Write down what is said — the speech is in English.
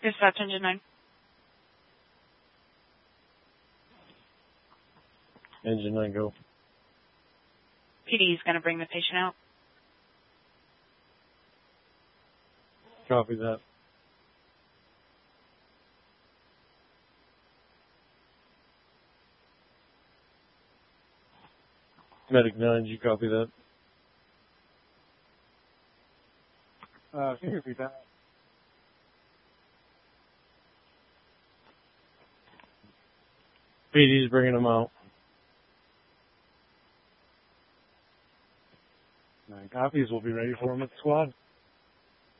Dispatch Engine 9. Engine 9, go. PD is going to bring the patient out. Copy that. Medic 9, did you copy that? Can you repeat that? PD's bringing them out. 9 copies. We'll be ready for them at the squad.